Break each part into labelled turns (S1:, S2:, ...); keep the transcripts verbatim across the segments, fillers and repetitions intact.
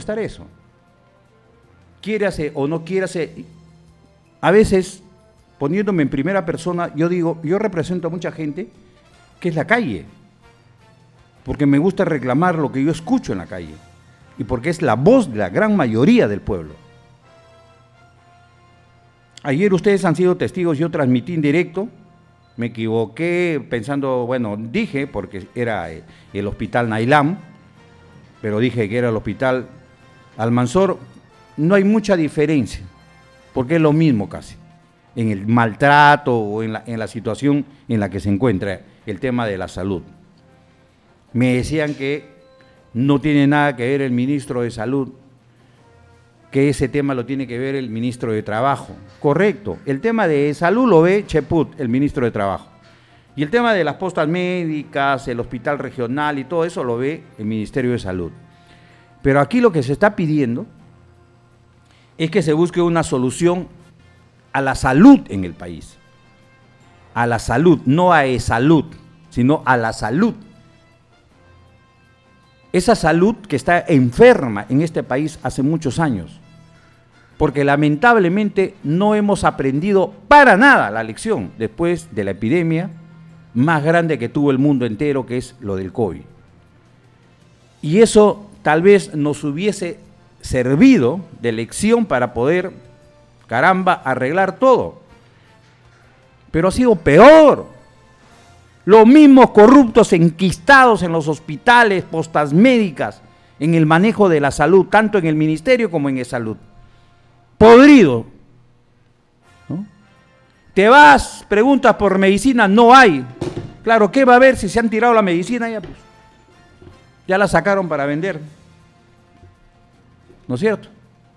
S1: contestar eso. Quiérase o no quiérase, a veces, poniéndome en primera persona, yo digo, yo represento a mucha gente que es la calle, porque me gusta reclamar lo que yo escucho en la calle, y porque es la voz de la gran mayoría del pueblo. Ayer ustedes han sido testigos, yo transmití en directo, me equivoqué pensando, bueno, dije, porque era el hospital Nailam, pero dije que era el hospital Almanzor. No hay mucha diferencia, porque es lo mismo casi, en el maltrato o en la, en la situación en la que se encuentra el tema de la salud. Me decían que no tiene nada que ver el ministro de Salud, que ese tema lo tiene que ver el ministro de Trabajo. Correcto, el tema de salud lo ve Cheput, el ministro de Trabajo. Y el tema de las postas médicas, el hospital regional y todo eso lo ve el Ministerio de Salud. Pero aquí lo que se está pidiendo es que se busque una solución a la salud en el país. A la salud, no a e-salud, sino a la salud. Esa salud que está enferma en este país hace muchos años, porque lamentablemente no hemos aprendido para nada la lección después de la epidemia más grande que tuvo el mundo entero, que es lo del COVID. Y eso tal vez nos hubiese servido de lección para poder, caramba, arreglar todo. Pero ha sido peor. Los mismos corruptos enquistados en los hospitales, postas médicas, en el manejo de la salud, tanto en el ministerio como en e-salud. Podrido, ¿no? Te vas, preguntas por medicina, no hay. Claro, ¿qué va a haber si se han tirado la medicina? Ya, pues, ya la sacaron para vender. ¿No es cierto?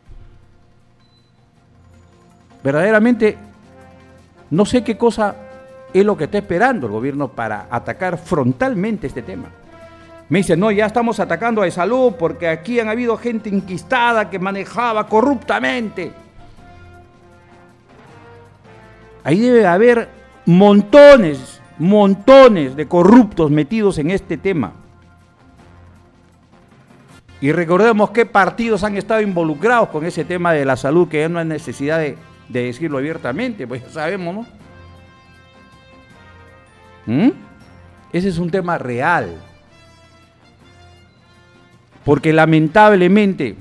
S1: Verdaderamente, no sé qué cosa es lo que está esperando el gobierno para atacar frontalmente este tema. Me dicen, no, ya estamos atacando a e-salud porque aquí han habido gente enquistada que manejaba corruptamente. Ahí debe haber montones, montones de corruptos metidos en este tema. Y recordemos qué partidos han estado involucrados con ese tema de la salud, que ya no hay necesidad de, de decirlo abiertamente, pues ya sabemos, ¿no? ¿Mm? Ese es un tema real. Porque lamentablemente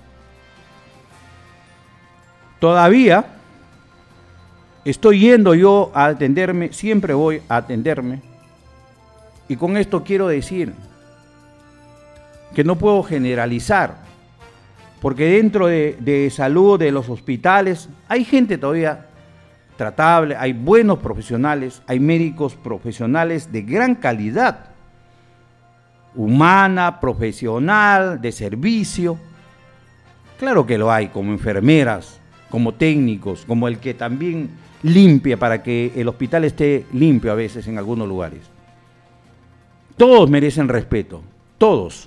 S1: todavía estoy yendo yo a atenderme, siempre voy a atenderme, y con esto quiero decir que no puedo generalizar, porque dentro de, de salud, de los hospitales, hay gente todavía tratable, hay buenos profesionales, hay médicos profesionales de gran calidad, humana, profesional, de servicio. Claro que lo hay, como enfermeras, como técnicos, como el que también limpia para que el hospital esté limpio a veces en algunos lugares. Todos merecen respeto, todos.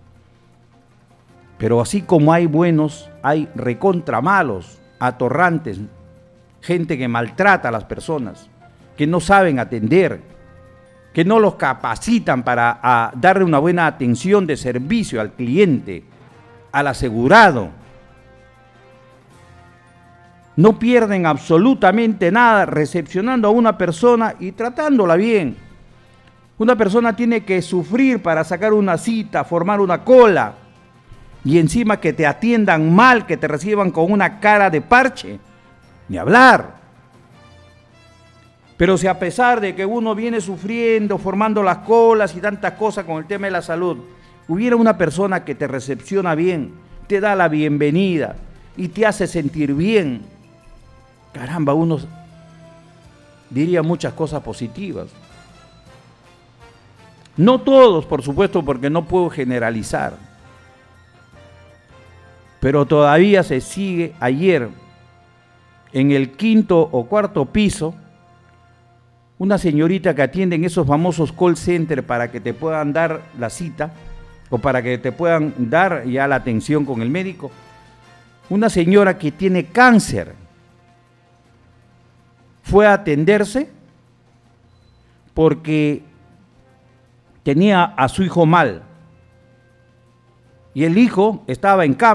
S1: Pero así como hay buenos, hay recontra malos, atorrantes, gente que maltrata a las personas, que no saben atender, que no los capacitan para a, darle una buena atención de servicio al cliente, al asegurado. No pierden absolutamente nada recepcionando a una persona y tratándola bien. Una persona tiene que sufrir para sacar una cita, formar una cola, y encima que te atiendan mal, que te reciban con una cara de parche, ni hablar. Pero si a pesar de que uno viene sufriendo, formando las colas y tantas cosas con el tema de la salud, hubiera una persona que te recepciona bien, te da la bienvenida y te hace sentir bien, caramba, uno diría muchas cosas positivas. No todos, por supuesto, porque no puedo generalizar. Pero todavía se sigue. Ayer, en el quinto o cuarto piso, una señorita que atiende en esos famosos call center para que te puedan dar la cita o para que te puedan dar ya la atención con el médico, una señora que tiene cáncer fue a atenderse porque tenía a su hijo mal y el hijo estaba en cama.